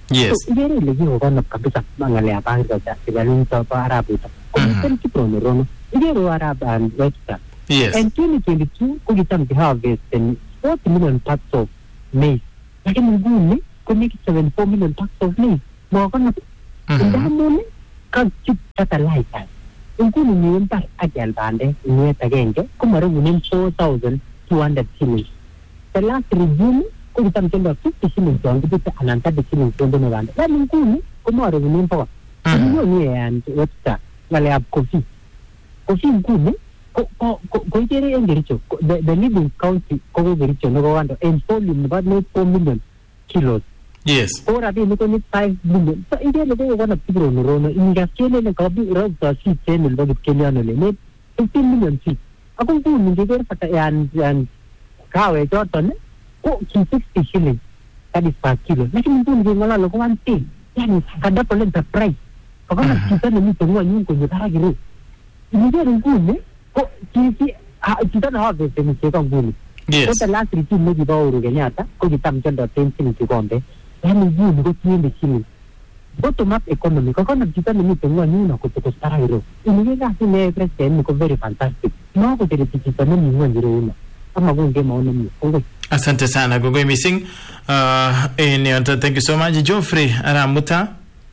B: Yes.
I: So igere ile kikokonop kabisa ngalekab agriculture sigalin pa Arabut. Komiten kiprono rono. Igere Arab and Webster.
B: Yes.
I: And twenty twenty-two kukitam harvest and forty million tons of maize. Lakini nguni kumiki seventy-four million tons of maize. Mwakonop. Ndamun kachip fertilizer. Nguni ni mbar ajal bande ni tagenge kumarugunin four thousand two hundred shillings. The last regime kukitam kendo fifty shillings on the ananta the shillings on the bande. Lakini nguni kumarugunin pa. Ni ni and Webster wale ab coffee. Coffee nguni ko ko ko igere engericho the the leading county ko engericho no wando and volume about no four million kilos.
B: Yes.
I: Ora bi ni ko ni five million. So igere lo ko na pigro no rono inga kele ne ko bi ro ta si ten lo bi kele ano le ne fifteen million si. Ako ko ni igere pata yan yan kawe joton ko sixty shillings that is per kilo. Lakini ndio ndio ngala lo ko one thing. Yani kada pole the price. Ko kana kita ni tengwa nyungu ko tara giro. Igere ngune ko kiki kita na harvest ni cheka nguni.
B: Yes.
I: So the last regime maybe ba uru Kenyatta ko kitam kendo ten shillings kombe. Yani nguni ko tiende shillings. Bottom up economy ko kana kita ni tengwa nyuna ko to tara giro. Inigega sine president ko very fantastic. No ko tere kita ni ngwa giro una. Ama gonge maona ni.
B: Asante sana Gogoi missing. Uh in thank you so much Geoffrey Aramuta.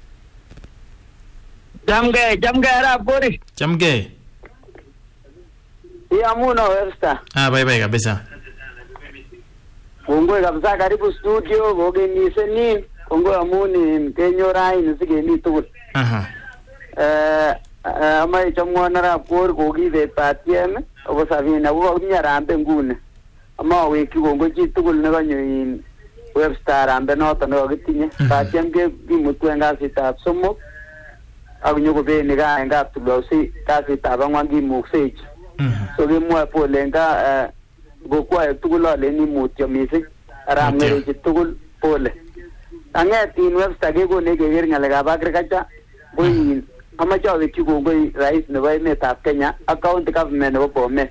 J: Jamge jamge Araburi.
B: Jamge.
J: Ya muna Webster.
B: Ah bye bye kabisa.
J: Kongwe kabisa karibu studio goge ni seni kongwe amuni mkenyo rai nisige ni tugul.
B: Aha.
J: Eh ama chamwana rapor gogi de patiem obo savina wo nyarambe ngune. Ama weki kongwe chi tugul ne ganyo in Webster ambe noto no gitinye. Patiem ge gimutwenga sita somo. Agunyo be ni ga nga tulosi kasi tabangwa gimukseji. So we mwa po lenga go kwa tugula le ni mutyo misi aramere ji tugul pole ange tin Webster ge go ne ge ger ngale ga agriculture boy ama jawe ki go go rais ne bai meta Kenya account government bo pome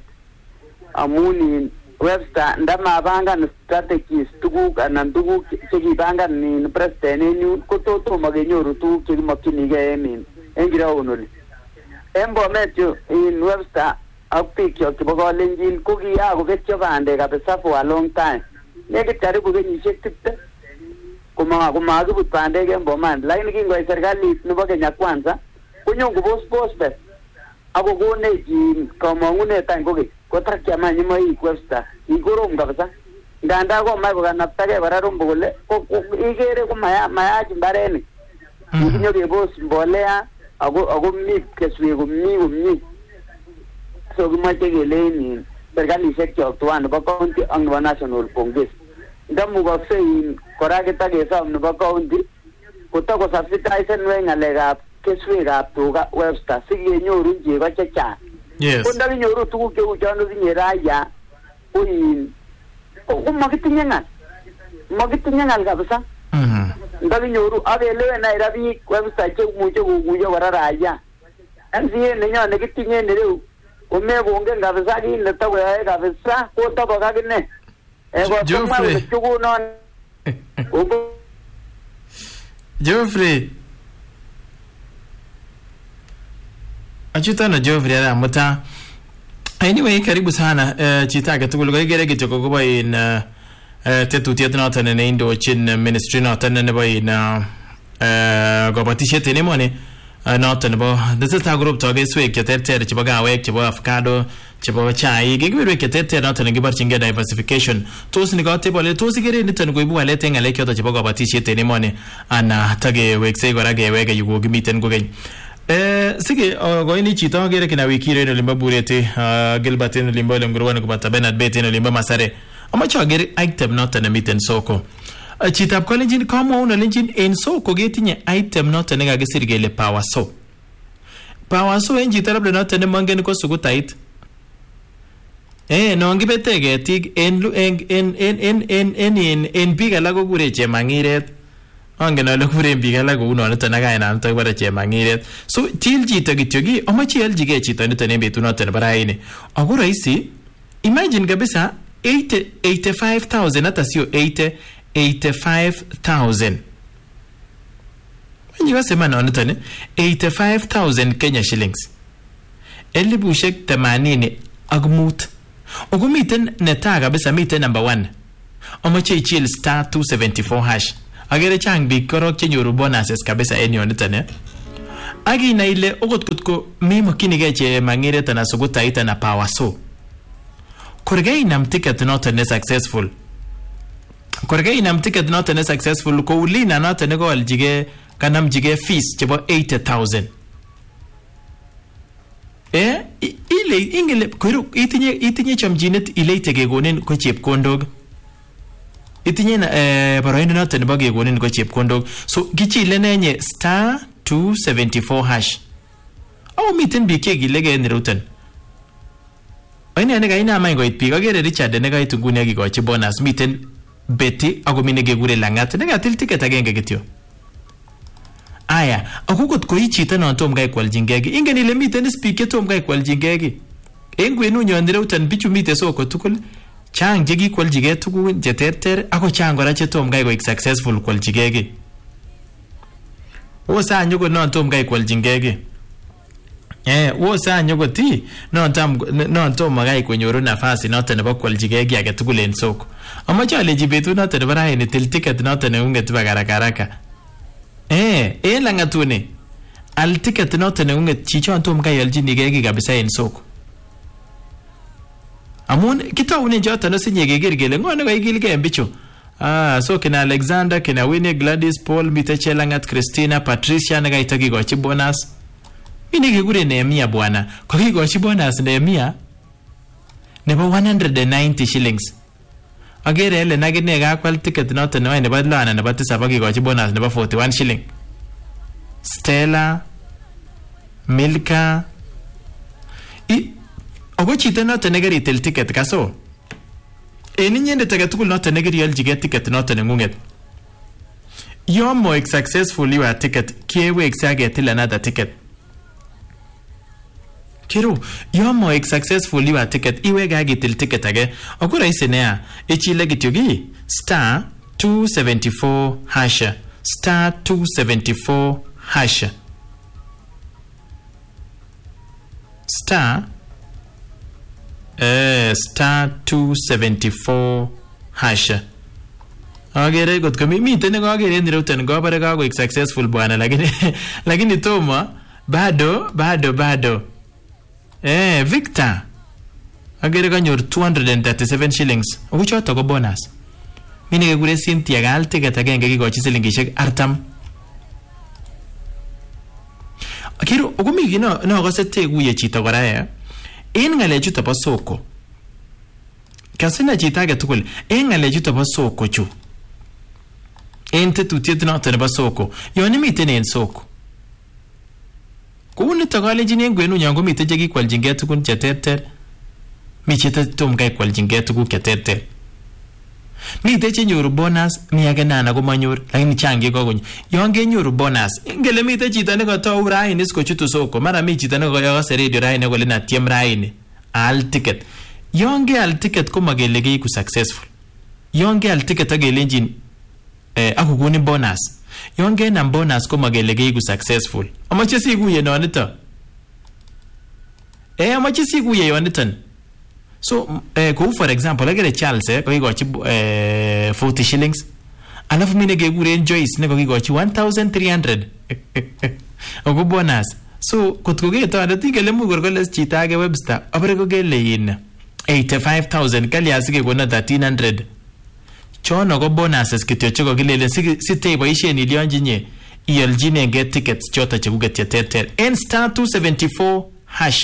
J: amuni Webster ndama banga na strategies tugu kana tugu chegi banga ni president ni ko to to magenyoru tu ki makini ge min engira onoli embo metyo in Webster apik yo kibogo lenjin kugi ya go getcho bande kabisa for a long time nege karibu ge nyishek titte kuma kuma gu bande ge mboman line kingo serikali nubo Kenya kwanza kunyongo bos bos be abo go ne ji kama ngune tan goge ko trakya manyi mai Webster igoro ngabasa nganda go mai go naptage bararum bole ko igere ko maya maya jimbareni kinyo ge bos mbolea ago ago mi keswe go mi go mi so gumache geleni serikali sekyo tuan ba county ang national congress ndamu go sein korage tage sam no ba county kuta ko subsidization we ngalega keswe ga tuga Webster sige nyoru je ba chacha
B: yes
J: kunda nyoru tu ke ujano zinyera ya uin ko magitinya ngal magitinya ngal kabisa
B: mhm
J: ndabi nyoru abelewe na irabi Webster che mucho guguyo wararaya anzie nenyo negitinye nereu Ome bonge ngabisa gi neta we ngabisa ko to boga gine e go toma chugu non
B: Geoffrey Achuta na Geoffrey Aramuta. Anyway karibu sana uh, chitaka tukulu gere gito ko ba in uh, tetutiet noton ne indo chin ministry noton ne ba in uh, go batishet ne mone noton bo this is a group to ge swek keterter chibo gawek chibo avocado chibo chai ge gbe keterter noton ne gibar chinge diversification tos ni gote bole tos gere ni ton go ibu ale tenga le kyoto chibo go batishet ne mone ana tage wekse go rage wege yugo gimiten go gen eh sige go ini chito gere kina wiki re limba burete gilbatin limba lengurwana ko bata benat betin limba masare ama chagere item noton ne miten soko chitap ko lenjin kama una lenjin en soko getinye item noton ne gagesir gele power so power so enji tarable noton ne mangen ko sugutait eh no ngibete getik en en en en en en en biga lago gure che mangiret angen ale gure biga lago uno noton na gaina noton bare che mangiret so til jito gityogi amachi eljige chito noton ne betu noton baraine agora isi imagine kabisa eighty eighty-five thousand hata sio eighty eighty-five thousand Nyikasema noniton eighty-five thousand Kenya shillings. Elibushek themanini ak mut. Okumiten netaa kabisa miten number one. Omoche ichil star two seventy-four hash. Agere chang biik korok chenyoru bonuses kabisa en yoniton eh. Agina ile okot kutko memokyinigei chemangiret anan sugutait anan power so. Korgei inam ticket noton ne successful. Korgei inam ticket noton ne successful ko ulina noton ne koaljige kanamjige fees chebo eighty thousand. Eh ile ingele koiru itinye itinye chamjinet ile itegegonen ko chepkondok. Itinye eh boroindo noton nebo kegonen ko chepkondok. So kichile nenye star two seventy-four hash. Au miten biik chekilege en ruton. Aina ne kaina mai goit biik agere Richard ne kaitu nguni akikochi bonus miten Betty ako mine gegure Langat ne gatil ticket agenge kityo. Aya, akukot ko ichito non tom kai kwaljingegi. Ingen ile miten speaker tom kai kwaljingegi. En kwenu nyon ruton bichu mite soko tukul. Chang je kikwaljige tukun je terter ako chang kora che tom kai koik successful kwaljigegi. Wo sa nyugo non tom kai kwaljingegi. Eh, wo sa nyugo ti non tam non tom kai konyoru nafasi noton nebo kwaljigegi age tukul en soko. Amache aleji betu noton nebo raini til ticket noton neunget ba karakaraka. Eh, eh Langatuni. Al ticket noton neunget chichon tom kai aljinigegi kabisa en soko. Amun kitaune joto no sinye geger gele ngone ko igilge embicho. Ah, so kina Alexander, kina Winnie, Gladys, Paul, Miteche Langat, Christina, Patricia na gaita kigochi bonus. Mimi gegure Nehemia bwana. Kwa kigochi bonus Nehemia nebo one hundred ninety shillings. Agere ele nagine ga kwal ticket noto no nebo lana nebo tisaba kigochi bonus nebo forty-one shilling. Stella, Milka. I Ogo chito noto negeri tel ticket kaso. En inyende tagatugul noto negeri aljige ticket noto nengunget. You're more successful your ticket. Kiewe exage till another ticket. Kiro, you're more successful your ticket. Iwe gagi till ticket age. Ogo raise nea. Echile gityogi. Star two seventy-four hash. Star two seventy-four hash. Star Uh, star two seventy-four hash. Agere got kami miten ngo agere ndiro ten go bare go successful bwana lakini lakini toma bado bado bado. Eh Victor agere kanyor two hundred thirty-seven shillings. Uchoto go bonus. Mine ke gure Cynthia gal ticket agenge kikochi silingishek artam. Akiro ogumi gino no go sete guye chito kora eh. En ngalechu tobo soko. Kasina chita age tugul en ngalechu tobo soko chu. En tetutiet noto nebo soko. Yoni miten en soko. Kuni togolenjin en gwenu nyango miten je kikwaljinge tukun cheterter. Mi chita tom kai kwaljinge tukuk cheterter. Miten che nyoru bonus mi age nana ko manyor lakini change gogonyo. Yon genyoru bonus ingele miten chita ne kotou raini siko chutu soko mara mi chita ne koyose radio raini kole na tiem raini al ticket. Yon ge al ticket ko magele ge ku successful. Yon ge al ticket agelenjin eh akuguni bonus. Yon ge na bonus ko magele ge ku successful. Amache siguye nonito. Eh amache siguye yoniton. So, eh, go for example, I get a Charles, eh, go got uh, forty shillings. Alafu mine gegure Joyce, ne go got one thousand three hundred. Ogo bonus. So, kutkuge to anda tigele mu gorgoles chitage Webster. Abre go gele in eighty-five thousand kali asige go na thirteen hundred. Chono go bonuses kityo chego gilele site boishe ni lionjinye. Iyoljine get tickets chota cheguget yeteter. En star two seventy-four hash.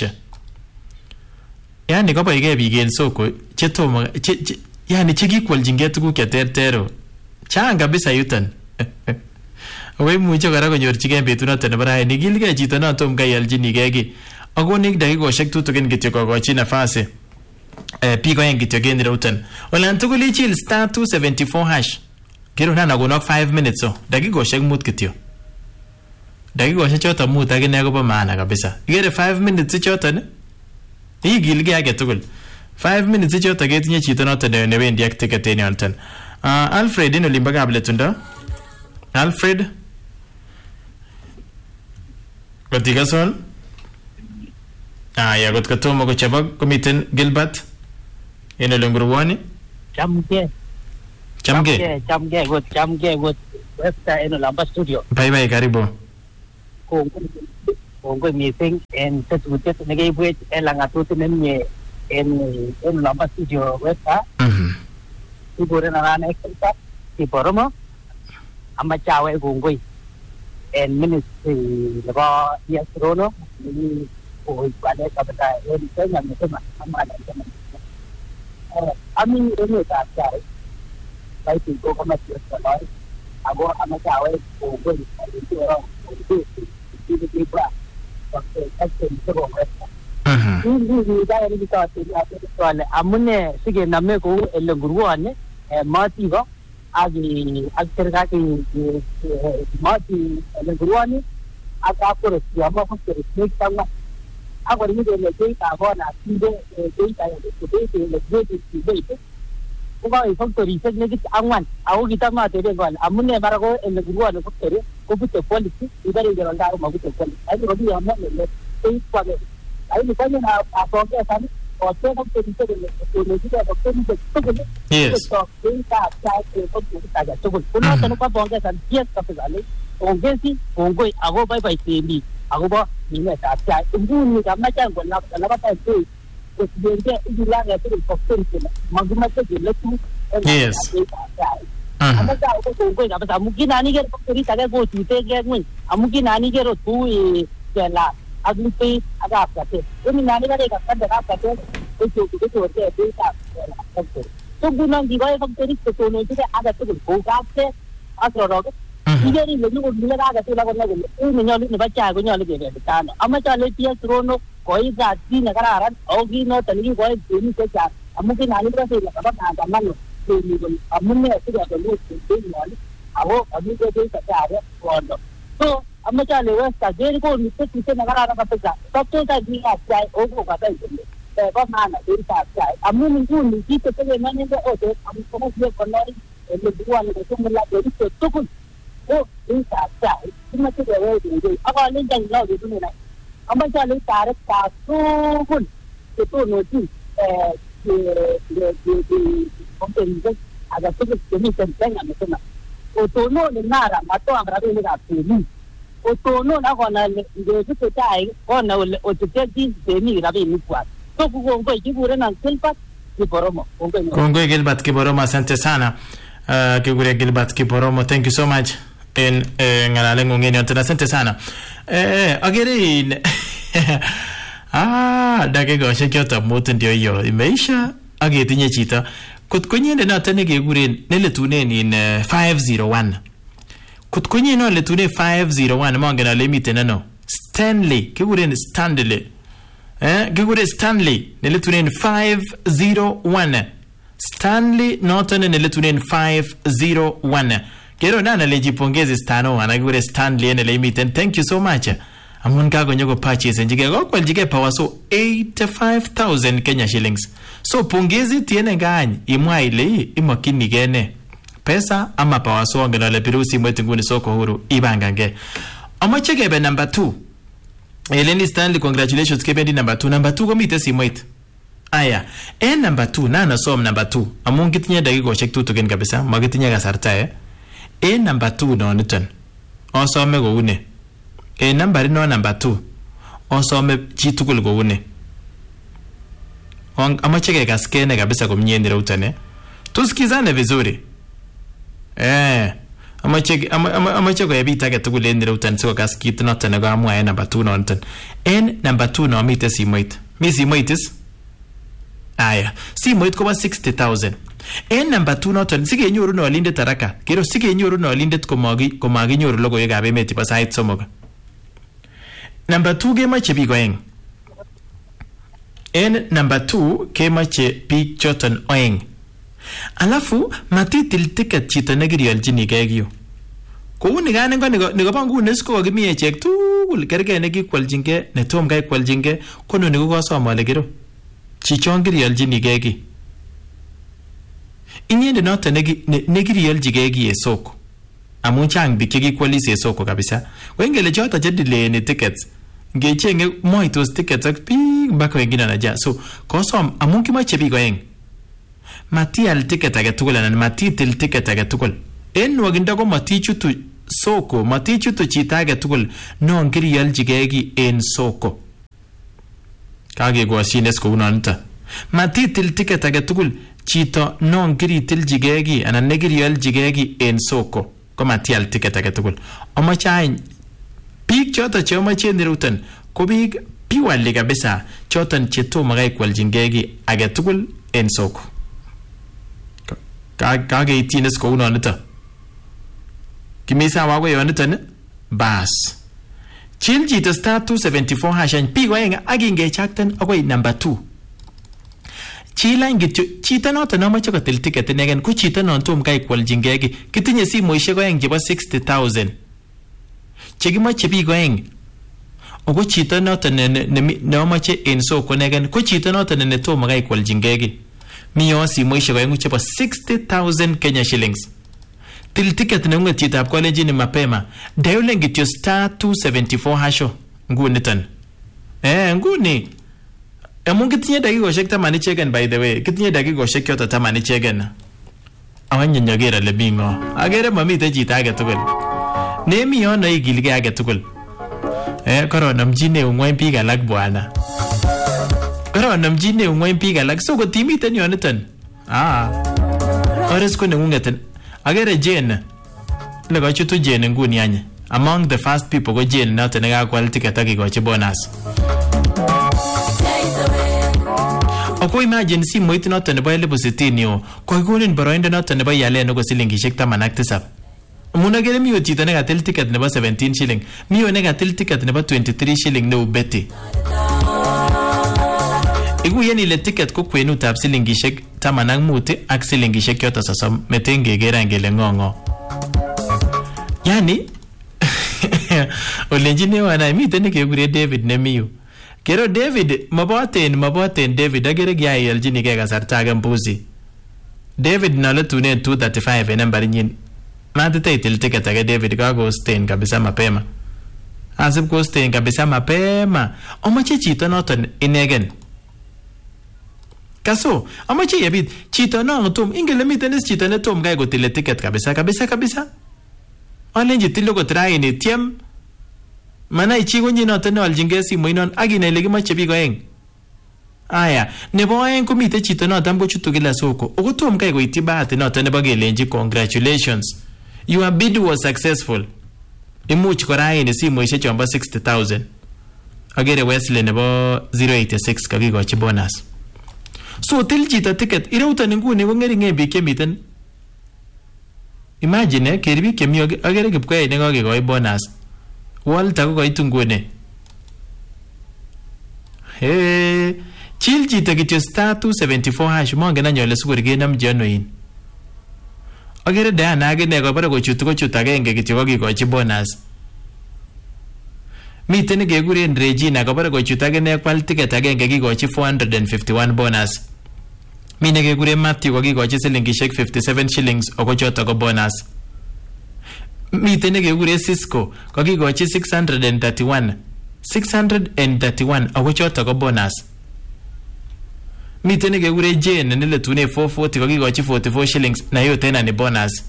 B: Yani koba ige bigen soko chetomo yani chekikwaljinge tuguk chetertero chang kabisa yuton. Owe muche kora konyorchige betunoto nebo raini gilge chito non tom kai aljinigegi agonik dakikoshek tutukin kityo kokochi nafasi eh piko en kityo gen routen olan tugul ichil star two seventy-four hash kero nana gonok five minutes so dakikoshek mut kityo dakikoshek choto mut akine kobo maana kabisa igere five minutes choto ne igilge age tugul five minutes choto getinye chito noto ne wendi ak ticket en yonton. Uh, Alfred in olimba gabletundo. Alfred Kotikason? Aya, kot katomo kochobok komiten Gilbert en ole ngurwoni.
K: Chamge.
B: Chamge.
K: Chamge gut, chamge gut. Website en Lamba Studio.
B: Bye bye, karibu.
K: Kongoi mising en tetutyet nekeibwech en langatut nemie en en Lamba Studio website.
B: Mhm.
K: Kikuren anane Gilbert Kiporomo. Amache awech kongoi en ministry nebo P S Rono ni koi pale kabisa en Kenya mzima amana kama ami emetab Chai saiti ko kama Chai ago amache awech kongoi amune sikename kou ele ngurwoni matigo ak ak serikali mati ele ngurwoni ak akore siamo ko serikali kama akore ni ele keita bona tinde keita keita ele keita ko ai factory sek negit angwan au kita mate de gon amune barako ele ngurwoni factory ko bute policy ibare de ronda ko mabute policy ai ko dia mo le sei kwa ai ni kanya na apoke sana o se ko te dite de ko le dite ko te dite ko le
B: yes
K: to keita sai ko ko ta ga to ko no to ko bonga san yes ka pegale o gesi o ngoi ago bye bye tembi ago ba ni ne ta sai ngu ni ka ma chan ko na na ba ta sai ko de idila ga te ko te maguma te le tu
B: yes
K: ama ta ko ko ngoi ga ba mungkin ani ge ko ri ta ga go tu te ge ngoi mungkin ani ge ro tu e la agli pe aga apate ini nani ga ga kan da apate ko ko ko ko te te ta to gunan di ga factory ko to no te aga to ko ga te asro ro ige ni le ko ni ga ga te la ko na ko ni nyali ni ba cha ko nyali ge ge ta no ama cha le P S Rono ko i ga ti na ga ran o gi no ta ni ko i ni ko cha mungkin ani ga se la ba ta ga man no ni ko amune se ga to ni te ni awo abi ko te ta ga ko no so amma cha le westa je ko ni te te na ga ra ba ta to to ta ni ga cha o ko ga ta ni e ba ma na de ta cha amu ni ku ni ti te te na ni ga o te am ko mo ye ko no ri e le duwa ni ko mo la de to to ko o ni ta cha ni ma te de we ni aba le jang lo de ni na amma cha le ta ra ta to kun to to no ti eh ke ke ke ko te ni ga aga to ke ni te na ni na o to no ni na ra ma to ang ra ni ga ti ni o to no na ko na de ke tai ko na o te ti de ni ra ni kwa to ku ko ko ki gure na Gilbert Kiporomo
B: kongoi Gilbert Kiporomo asante sana uh, kigure Gilbert Kiporomo thank you so much en eh, ngalale ngongeni tena asante sana eh agere ah dakika shekyo mut ndio hiyo imeisha agetinye chito kot konyende noto nekekuren neletunen in uh, five oh one kot konye no letune five oh one mongen ale miten ano Stanley kekuren Stanley eh kekuren Stanley neletunen five oh one Stanley noto neletunen five oh one kero nana lejipongeze stano anakekuren Stanley nele miten thank you so much amun ka gonyo ko purchase njige ko kwaljige power so eighty-five thousand Kenya shillings so pongezi tiene ngany imwa ile imakini gene pesa ama power so ngena le pirusi mweti nguni soko huru ibangange amache kebe number two Eleni Stanley congratulations kebe ndi number two number two komite simwet aya e number two nana som number two amun kitinye dakika chek tutugen kabisa magitinye kasarta eh e number two no niton osome go une e number no number two osome chitugul go une on amache kekas kene kabisa komnye ndira utane tusikizane vizuri eh amache amache ko yebita ke tugul ndira utane siko kas kit noto ne go amwa e number two no niton en number two no mite simoit mi simoit is aya simoit ko ba sixty thousand en number two noton sigenyoru no linde taraka kero sigenyoru no linde komagi komagi nyoru logo ye gabe meti pa site somoga number two gemache bigo eng en number two kemache big choton oeng alafu matitil ticket chito negirialchini gegyo ko ni gane ngo ni go bangu nesko gimiye chek tugul kerge ne gikwalchinge ne tom gai kwalchinge kono ni go gosom ale gero chichon girialchini gegi inyende noto negi negirialchi gegi e soko amun chang bik gikwalisi e soko kabisa wengele chota jedile ni tickets ngechenge moitos tickets ak biik mpaka wengine wanaja. So kosom amun kimoche biik oeng, matial ticket age tugul anan matitil ticket age tugul. En nwagindo ko matichutu soko, matichutu chito age tugul non kirialchigei ki en soko. Kakekwoshines kounonito. Matitil ticket age tugul chito non kiritilchigei ki anan nekirialchigei ki en soko. Ko matial ticket age tugul. Amache any biik choto che amache nirutan ko biik piwali kabisa choton che tomo kai kwaljingei ki age tugul en soko. Kakeitines kounonito. Kimisa wako yoniton bas. Chill chito star two seventy-four hash and pigo enga aginge chakten akoi number two. Chila ngityo chito noto namache kotil ticket inegen ku chito non tom kai kwaljingei ki kitinye simoishek oeng chebo sixty thousand. Chekimoche pigo eng. Ogo chito noto ne namache en soko negen ku chito noto ne tom kai kwaljingei ki. Miyo simoishek oeng chebo sixty thousand Kenya shillings. Til ticket na unga chito ap college ni mapema. Dayole ngityo star two seventy-four hasho. Nguniton. Eh, nguni. Emun kitinye dakikoshek tamani chegen by the way. Kitinye dakikoshek yoto tamani chegen. Awanye nyagera le bingo. Agere mamite chito age tugul. Nemi yono igilge age tugul. Eh, korona mjine ungwain piga lag bwana. Korona mjine ungwain piga lag. So kotimiten yoniton. Ah. Ores ko nengungeten. Agere Jane. Lega chutu Jane nguni anye. Among the first people go Jane nato nega kwal ticket akikochi bonus. Ako imagine si moiti nato nebo elebu sitini yo. Kwa ikunin boroindo nato nebo yale nuko silingishek taman ak tisap. Muna gere miyo chito nega til ticket nebo seventeen shilling. Miyo nega til ticket nebo twenty-three shilling ne ubeti. Igu yen ile ticket ko kwenu tab silingishek taman ak muti ak silingishek yoto sasom metenge gera ngele ngongo. Yani olenjine wana mite ne kegure David ne miyu. Kero David maboten maboten David agere gya yeljini ke kasarta age mbuzi. David na letune two thirty-five en nambari nyin. Matite itil ticket age David ka go stain kabisa mapema. Asip ko stain kabisa mapema. Omache chito noton inegen. Kaso, amache yabit chito no tom ingele mitenes chito ne tom kai go tile ticket kabisa kabisa kabisa. Olenji tilo go try ni tiem. Mana ichigo nyino tene aljinge simo inon agine legi mache bigo eng. Aya, nebo eng kumite chito no tambo chutu kila soko. Ogo tom kai go itibate no tene bagelenji congratulations. Your bid was successful. Imuch korai ni simo ishe chomba sixty thousand. Agere Wesley nebo zero eight six kagigo chi bonus. So til chito ticket ireuta nguni ko ngeri ngebi kemiten. Imagine kerbi kemi agere kipkoe ne kagegoi bonus. Walta ko koitu ngune. He chill chito kityo star two seventy-four hash monge na nyole sukur genam jonoin. Agere Diana agene ko bara ko chutu ko chuta agenge kityo kagegochi bonus. Miten gegure Regina ko bara ko chuta agene kwal ticket agenge kigochi four hundred fifty-one bonus. Mine gegure Matthew ko kigochi silingishek fifty-seven shillings oko choto ko bonus. Miten gegure Cisco ko kigochi six hundred thirty-one six hundred thirty-one oko choto ko bonus. Miten gegure Jane nile tune four forty ko kigochi forty-four shillings na hiyo tena ni bonus.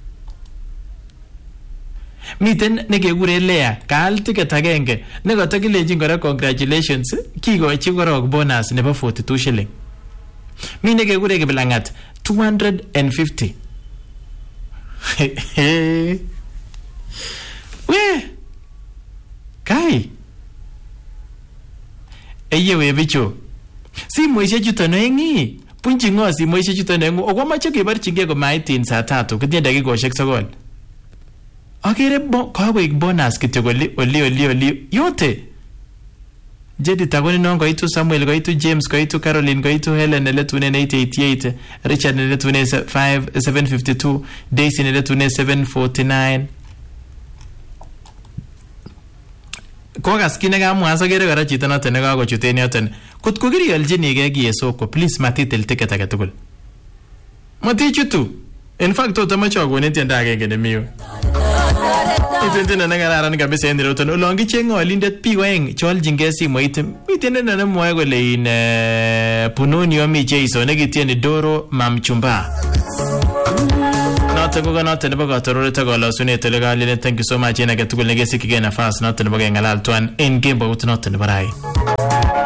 B: Miten negegure Lea kaal ticket agenge negotakilenjin kora congratulations kigochi korok bonus nebo forty-two shilling. Mine gegure Kiplangat two hundred fifty. We kai eye we bicho si moishe chuto no engi punchi ngo si moishe chuto no engu ogwa macho kebarchinge ko maitin saa tatu kitinye dakikoshek sokol. Agere bo kawe bonus kityo oli oli oli oli yote. Jedi tagoni non koitu Samuel koitu James koitu Caroline koitu Helen ele tune eight eighty-eight Richard ele tune five seven fifty-two Daisy ele tune seven forty-nine. Koga skine ga mwanzo gere gara chito na tene ga go chuteni yoten kut ko giri aljini ge gi soko please matitel ticket age tugul mati chutu in fact to tamacho go ne tienda age ngene miyo. Miten ne ngararan kabisa en roton. Olon kicheng olindet biik oeng choljingei simoit. Miten ne nemwoe kole in punoni omi Jeiso nekitieni Doro Mamchumba. Noton ko noton nebo katororet ak kolosunet ole kalile. Thank you so much en age tugul nekesikige nafas noton nebo kengalal tuan en kembout noton nebo rai.